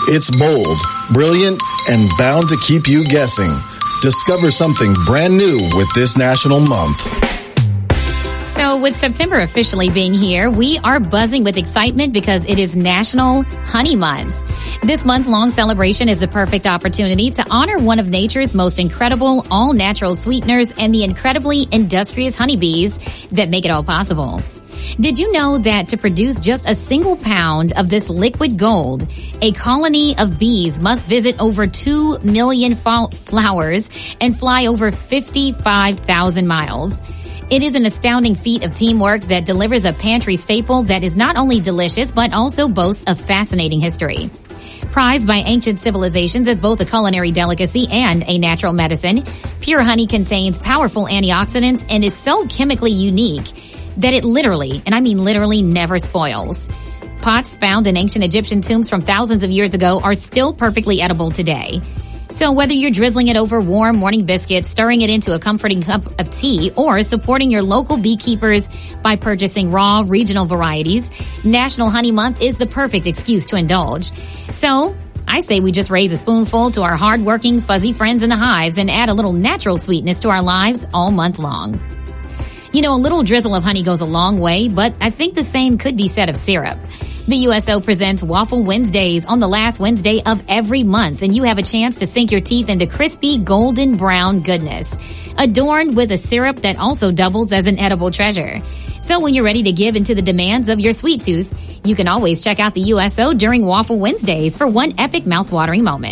It's bold, brilliant, and bound to keep you guessing. Discover something brand new with this national month. So with September officially being here, we are buzzing with excitement because it is National Honey Month. This month-long celebration is the perfect opportunity to honor one of nature's most incredible all-natural sweeteners and the incredibly industrious honeybees that make it all possible. Did you know that to produce just a single pound of this liquid gold, a colony of bees must visit over 2 million flowers and fly over 55,000 miles? It is an astounding feat of teamwork that delivers a pantry staple that is not only delicious, but also boasts a fascinating history. Prized by ancient civilizations as both a culinary delicacy and a natural medicine, pure honey contains powerful antioxidants and is so chemically unique that it literally, and I mean literally, never spoils. Pots found in ancient Egyptian tombs from thousands of years ago are still perfectly edible today. So whether you're drizzling it over warm morning biscuits, stirring it into a comforting cup of tea, or supporting your local beekeepers by purchasing raw, regional varieties, National Honey Month is the perfect excuse to indulge. So I say we just raise a spoonful to our hardworking, fuzzy friends in the hives and add a little natural sweetness to our lives all month long. You know, a little drizzle of honey goes a long way, but I think the same could be said of syrup. The USO presents Waffle Wednesdays on the last Wednesday of every month, and you have a chance to sink your teeth into crispy, golden brown goodness, adorned with a syrup that also doubles as an edible treasure. So when you're ready to give into the demands of your sweet tooth, you can always check out the USO during Waffle Wednesdays for one epic mouth-watering moment.